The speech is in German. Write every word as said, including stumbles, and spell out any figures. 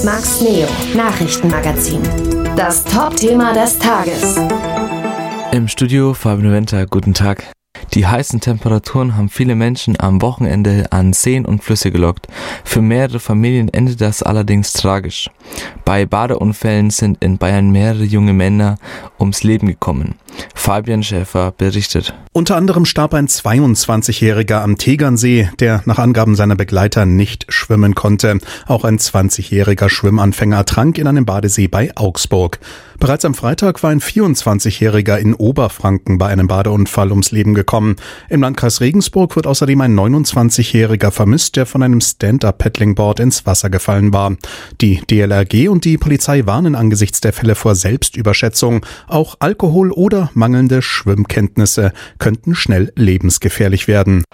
Max Neo, Nachrichtenmagazin. Das Top-Thema des Tages. Im Studio Fabian Winter, guten Tag. Die heißen Temperaturen haben viele Menschen am Wochenende an Seen und Flüsse gelockt. Für mehrere Familien endet das allerdings tragisch. Bei Badeunfällen sind in Bayern mehrere junge Männer ums Leben gekommen. Fabian Schäfer berichtet. Unter anderem starb ein zweiundzwanzigjähriger am Tegernsee, der nach Angaben seiner Begleiter nicht schwimmen konnte. Auch ein zwanzigjähriger Schwimmanfänger ertrank in einem Badesee bei Augsburg. Bereits am Freitag war ein vierundzwanzigjähriger in Oberfranken bei einem Badeunfall ums Leben gekommen. Im Landkreis Regensburg wird außerdem ein neunundzwanzigjähriger vermisst, der von einem Stand-Up-Paddlingboard ins Wasser gefallen war. Die D L R G und die Polizei warnen angesichts der Fälle vor Selbstüberschätzung. Auch Alkohol oder mangelnde Schwimmkenntnisse könnten schnell lebensgefährlich werden.